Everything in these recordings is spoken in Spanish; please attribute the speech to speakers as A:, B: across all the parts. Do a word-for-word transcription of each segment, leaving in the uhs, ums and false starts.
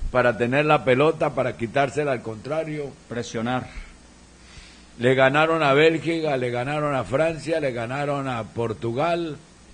A: para tener la pelota, para quitársela al contrario.
B: Presionar.
A: Le ganaron a Bélgica, le ganaron a Francia, le ganaron a Portugal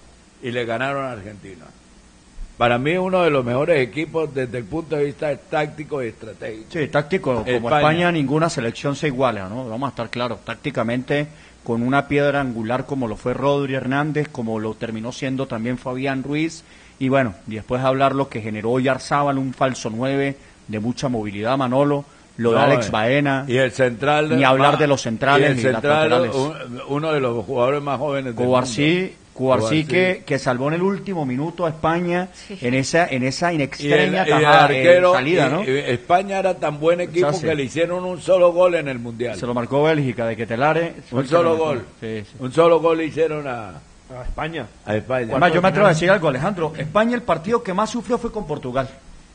A: y le ganaron a Argentina. Para mí uno de los mejores equipos desde el punto de vista táctico y estratégico.
B: Sí, táctico, como
A: España.
B: España, ninguna selección se iguala, ¿no? Vamos a estar claros, tácticamente con una piedra angular como lo fue Rodri Hernández, como lo terminó siendo también Fabián Ruiz, y bueno, después hablar lo que generó Oyarzábal, un falso nueve de mucha movilidad, Manolo, lo de
A: No,
B: Alex
A: eh,
B: Baena,
A: y el central,
B: ni hablar
A: más,
B: de los centrales
A: y el
B: ni
A: central,
B: laterales.
A: un- uno de los jugadores más jóvenes del
B: Cubarsí,
A: mundo.
B: Cubarsí que, que salvó en el último minuto a España
C: Sí.
B: en esa en esa
A: Y el,
B: inextraña
A: y el
B: tajada, eh,
A: arquero,
B: salida,
A: y-
B: ¿no?
A: y España era tan buen equipo
B: Chase.
A: que le hicieron un solo gol en el Mundial.
B: Se lo marcó Bélgica de Ketelare. fue
A: Un
B: el que lo
A: solo
B: marcó.
A: gol.
B: Sí, sí.
A: Un solo gol le hicieron a,
D: A España.
A: a España.
B: Además, yo me atrevo a decir algo, Alejandro. España, el partido que más sufrió fue con Portugal.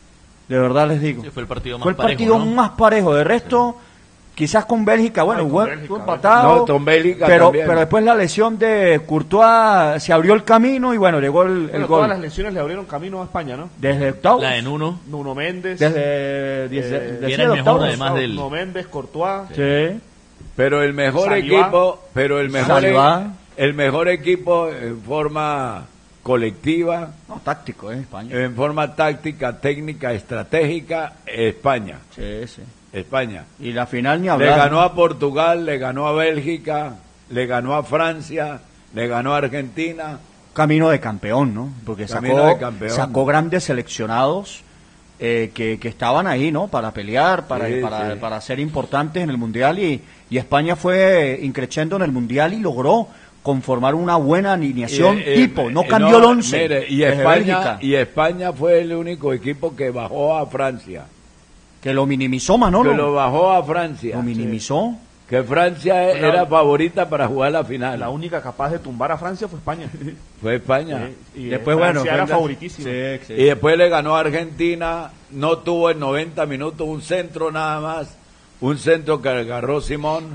B: De verdad les digo.
E: Sí, fue el partido más
B: Fue el
E: parejo,
B: partido
E: ¿no?
B: más parejo. De resto, quizás con Bélgica, bueno,
D: Ay, con
B: fue-
D: Bélgica,
B: fue
D: Bélgica.
B: empatado.
A: No, con Bélgica
B: pero,
A: también.
B: pero después la lesión de Courtois se abrió el camino y bueno, llegó el, el
D: Bueno,
B: gol.
D: todas las lesiones le abrieron camino a España, ¿no?
B: Desde octavos.
E: La de Nuno.
D: Nuno Méndez.
B: Desde diez,
D: Eh,
B: desde
E: era el mejor,
B: octavos.
E: además del-
D: Nuno Méndez, Courtois.
B: Sí.
A: Pero el mejor
D: Saliba.
A: equipo, pero el mejor,
B: Saliba.
A: el mejor equipo en forma colectiva,
B: No, táctico, ¿eh? España.
A: en forma táctica, técnica, estratégica, España.
B: Sí, sí.
A: España.
B: Y la final ni
A: Le
B: hablar.
A: ganó a Portugal, le ganó a Bélgica, le ganó a Francia, le ganó a Argentina.
B: Camino de campeón, ¿no? Porque
A: Camino
B: sacó,
A: de campeón.
B: sacó grandes seleccionados eh, que, que estaban ahí, ¿no? Para pelear, para,
A: Sí,
B: para,
A: sí.
B: para ser importantes en el Mundial y, y España fue increciendo en el Mundial y logró conformar una buena alineación
A: Y, eh,
B: tipo, no
A: eh,
B: cambió
A: no,
B: el once.
A: mire, y
B: desde
A: España,
B: Bélgica,
A: y España fue el único equipo que bajó a Francia.
B: que lo minimizó, Manolo.
A: Que lo bajó a Francia.
B: Lo minimizó.
A: Que Francia
D: Bueno,
A: era favorita para jugar la final.
D: La única capaz de tumbar a Francia fue España.
A: Fue España.
D: Sí, y
B: Después,
D: Francia
B: bueno,
D: era
B: fue-
D: favoritísimo.
B: Sí, sí.
A: Y después le ganó a Argentina. No tuvo en noventa minutos un centro nada más. Un centro que agarró Simón.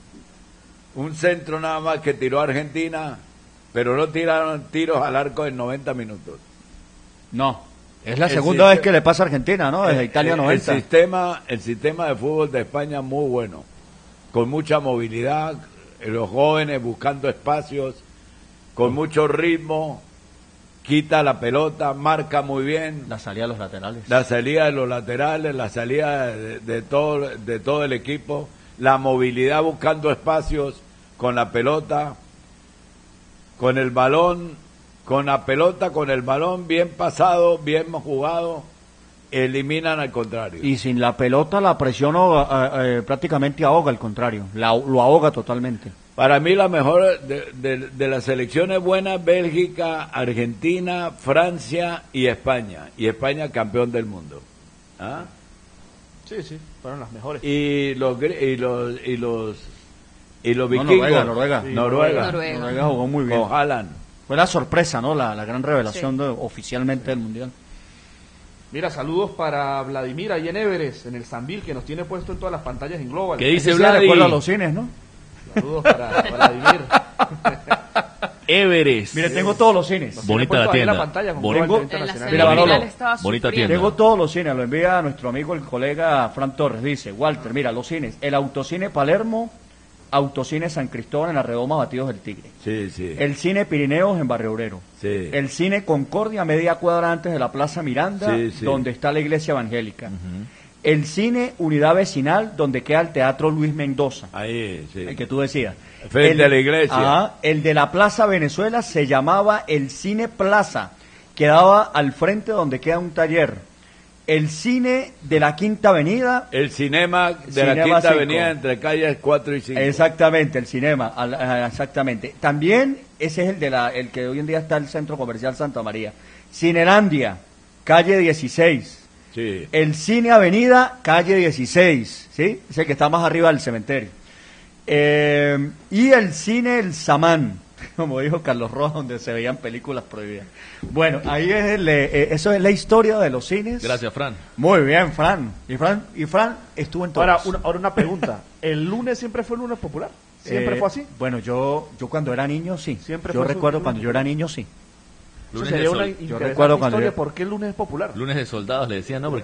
A: Un centro nada más que tiró a Argentina. Pero no tiraron tiros al arco en noventa minutos.
B: No. Es la
A: El
B: segunda
A: sistema-
B: vez que le pasa a Argentina, ¿no? Desde Italia
A: el,
B: noventa.
A: El sistema, el sistema de fútbol de España es muy bueno. Con mucha movilidad. Los jóvenes buscando espacios. Con mucho ritmo. Quita la pelota. Marca muy bien.
B: La salida a los laterales.
A: La salida de los laterales, la salida de, de todo de todo el equipo, la movilidad buscando espacios con la pelota, con el balón, con la pelota, con el balón bien pasado, bien jugado, eliminan al contrario.
B: Y sin la pelota la presión oh, eh, eh, prácticamente ahoga, al contrario, la, lo ahoga totalmente.
A: Para mí la mejor de, de, de las selecciones buenas, Bélgica, Argentina, Francia y España. Y España campeón del mundo. ¿Ah?
D: Sí, sí, fueron las mejores.
A: Y los gri- y los y los y los
B: No,
A: vikingos.
B: Noruega, Noruega.
A: Sí, Noruega.
C: Noruega.
B: Noruega jugó muy bien.
A: Con Haaland.
B: Fue la sorpresa, ¿no? La, la gran revelación
C: Sí.
B: de- oficialmente del Mundial.
D: Mira, saludos para Vladimir ahí en Everest, en el Sambil, que nos tiene puesto en todas las pantallas en Global.
E: ¿Qué dice
B: Ese sí
E: Vladi?
B: recuerda a los cines, ¿no?
D: Saludos para Vladimir.
E: Everest.
B: Mire, tengo todos los cines.
D: Nos
E: Bonita
D: tiene
E: la
D: puesto ahí en
E: tienda.
D: la pantalla con
E: Bonita.
D: Global
B: En
C: En la
D: Internacional.
B: Mira, Manolo.
C: semifinal estaba
E: Bonita
C: sufriendo.
E: tienda.
B: Tengo todos los cines, lo envía a nuestro amigo, el colega Fran Torres. Dice, Walter, mira, los cines. El Autocine Palermo, Autocine San Cristóbal en la Redoma Batidos del Tigre.
A: Sí, sí.
B: El Cine Pirineos en Barrio Obrero.
A: Sí.
B: El Cine Concordia, media cuadra antes de la Plaza Miranda,
A: Sí, sí.
B: donde está la iglesia evangélica. El Cine Unidad Vecinal, donde queda el Teatro Luis Mendoza,
A: Ahí, sí.
B: el que tú decías.
A: Frente
B: El-
A: a la iglesia.
B: Ajá, el de la Plaza Venezuela se llamaba el Cine Plaza, quedaba al frente donde queda un taller. El Cine de la Quinta Avenida,
A: El cinema de
B: Cinema
A: la Quinta
B: cinco.
A: Avenida entre calles cuatro y cinco.
B: exactamente, el cinema, al- ah, exactamente. También ese es el de la, el que hoy en día está el Centro Comercial Santa María. Cinelandia, calle dieciséis.
A: Sí.
B: El Cine Avenida, calle dieciséis, ¿sí? Es el que está más arriba del cementerio. Eh, y el Cine El Samán, como dijo Carlos Rojas, donde se veían películas prohibidas. Bueno, ahí es el, eh, eso es la historia de los cines.
E: Gracias, Fran.
B: Muy bien, Fran. Y Fran, y Fran estuvo en todos.
D: Ahora una, ahora una pregunta. ¿El lunes siempre fue el lunes popular? ¿Siempre
B: Eh,
D: fue así?
B: Bueno, yo yo cuando era niño, sí.
D: Siempre
B: yo
D: fue su-
B: recuerdo
D: su-
B: cuando yo era niño, sí.
D: Eso
E: Lunes
D: sería
E: de
D: una
E: sol-
D: interesante
B: recuerdo cuando
D: historia.
B: yo-
D: ¿Por qué el lunes es popular?
E: Lunes de soldados le decían, ¿no? Porque